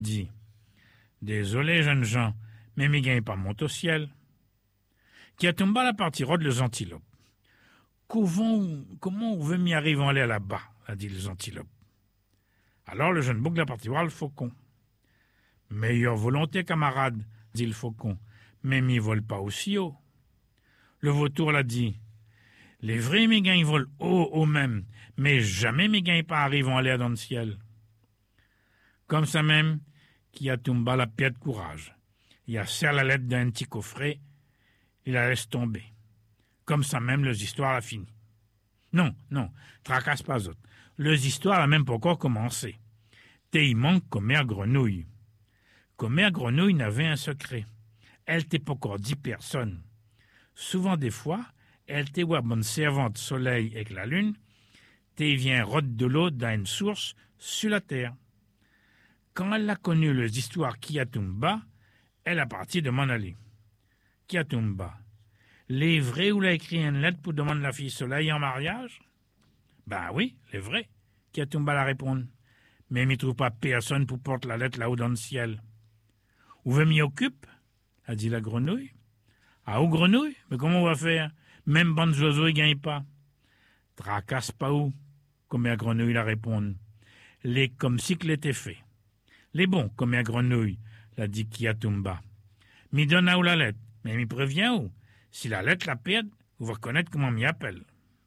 dit « Désolé, jeunes gens, mais mes gagne pas monte au ciel. » Kiatumba la partie rôde les antilopes. « Comment on veut m'y arriver en aller là-bas ?» a dit les antilopes. Alors le jeune bouc la partie voir le faucon. « Meilleure volonté, camarade, dit le faucon, mais m'y vole pas aussi haut. » Le vautour l'a dit. « Les vrais mes gains volent haut même, mais jamais mes gains pas arrivent en aller dans le ciel. » Comme ça même, Kiatumba la pied de courage. Il a serré la lettre d'un petit coffret, il la laisse tomber. Comme ça même, les histoires a fini. Non, tracasse pas autres. Les histoires a même pas encore commencé. Il manque comme mère grenouille. Comme mère grenouille n'avait un secret. Elle t'est pas encore dit personne. Souvent des fois, elle t'est ouais bonne servante soleil avec la lune, t'es vient rôde de l'eau dans une source sur la terre. Quand elle a connu les histoires Kiatumba, elle a parti de m'en aller. Kiatumba, les vrais ou l'a écrit une lettre pour demander la fille soleil en mariage? Ben oui, les vrais. Kiatumba la répond. Mais m'y trouve pas personne pour porter la lettre là-haut dans le ciel. Où veut m'y occupe? A dit la grenouille. Ah, où grenouille? Mais comment on va faire? Même bande oiseaux y gagne pas. Tracasse pas où? Comme la grenouille la répond. Les comme si que l'était fait. Les bons, comme la grenouille, l'a dit Kiatumba. M'y donne à où la lettre, mais m'y prévient où? Si la lettre la perd, vous va connaître comment m'y appelle.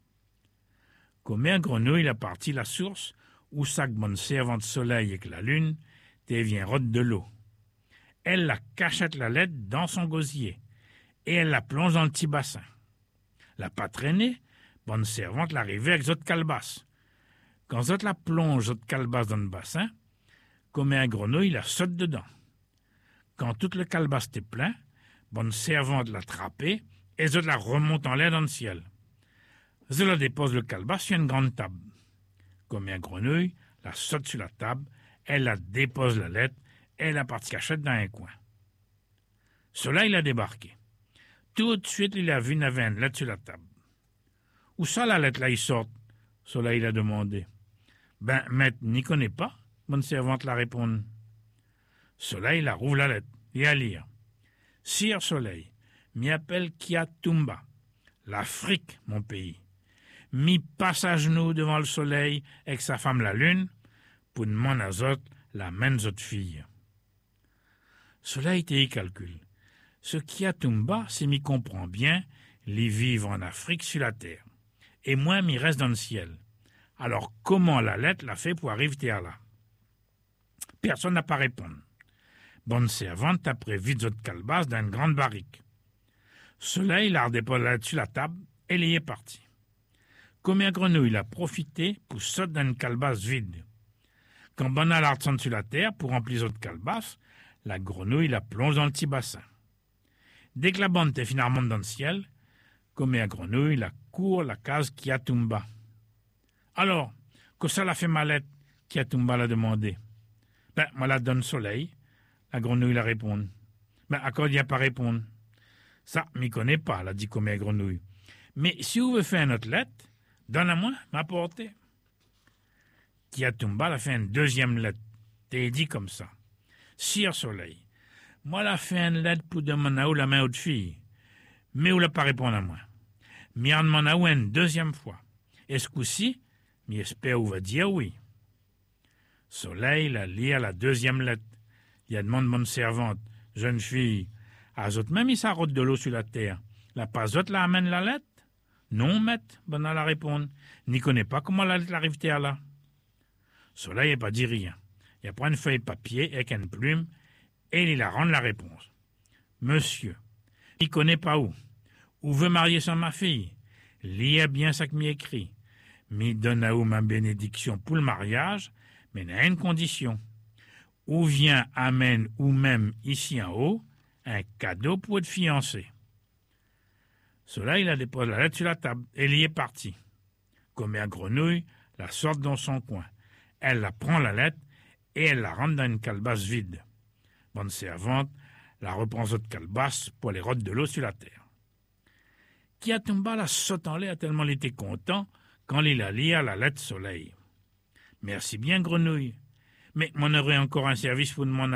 Comme la grenouille la partie la source, où sac bonne servante soleil avec la lune, t'es vient rôde de l'eau. Elle la cachette la lettre dans son gosier, et elle la plonge dans le petit bassin. La pas traînée, bonne servante l'arrivée avec zot calebasse. Quand zot la plonge zot calebasse dans le bassin, comme un grenouille la saute dedans. Quand toute le calebasse était plein, bonne servante l'a attrapée et zot la remonte en l'air dans le ciel. Zot la dépose le calebasse sur une grande table. Comme un grenouille la saute sur la table, elle la dépose la lettre et la partie cachette dans un coin. Soleil l'a débarqué. Tout de suite, il a vu une lettre sur la table. Où ça la lettre là, il sort? Soleil l'a demandé. Ben, maître n'y connaît pas, bonne servante la répond. Soleil la rouvre la lettre et à lire. Sire Soleil, m'y appelle Kiatumba, l'Afrique, mon pays. M'y passe à genoux devant le soleil avec sa femme la lune pour demander à zot la main zot fille. Soleil y calcule. Ce Kiatumba, c'est m'y comprend bien, les vivre en Afrique sur la terre. Et moi, m'y reste dans le ciel. Alors, comment la lettre l'a fait pour arriver là? Personne n'a pas répondu. Bonne servante a prévu d'autres calebasse dans une grande barrique. Soleil l'a redéposé la lettre sur la table et il y est parti. Comme un grenouille a profité pour sauter dans une calebasse vide. Quand Bonal a redescendu sur la terre pour remplir d'autres calebasses, la grenouille la plonge dans le petit bassin. Dès que la bande était finalement dans le ciel, comme un grenouille la court la case Kiatumba. Alors, que ça l'a fait ma lettre? Kiatumba l'a demandé. Ben, moi la donne Soleil. La grenouille la répond. Ben, encore il n'y a pas répondre. Ça, m'y connais pas, l'a dit comme un grenouille. Mais si vous voulez faire une autre lettre, donne-moi, m'apporter. Kiatumba l'a fait une deuxième lettre. T'es dit comme ça. Sire Soleil, moi l'a fait une lettre pour demander à la main aux filles. Mais où l'a pas répondu à moi. M'y en demande à une deuxième fois. Est-ce coup-ci, m'y espère où va dire oui. Soleil la lit à la deuxième lettre. Il a demandé mon servante, jeune fille, à zot même il s'arrête de l'eau sur la terre. La pas zot la amène la lettre? Non, maître, Bonne la répondre. N'y connaît pas comment la lettre arrive là. Soleil n'a pas dit rien. Il prend une feuille de papier avec une plume et il la rend la réponse. Monsieur, il connaît pas où. Où veut marier sans ma fille? Lis bien ça que m'y écrit. M'y donne à où ma bénédiction pour le mariage, mais à une condition. Ou vient amène ou même ici en haut un cadeau pour être fiancé. Cela, il a déposé la lettre sur la table et il y est parti. Comme un grenouille la sort dans son coin. Elle la prend la lettre et elle la rentre dans une calebasse vide. Bonne servante la reprend autre calebasse pour les rôdes de l'eau sur la terre. Kiatumba la saute en l'air tellement il était content quand il a lu la lettre Soleil. Merci bien, grenouille. Mais on aurait encore un service pour demander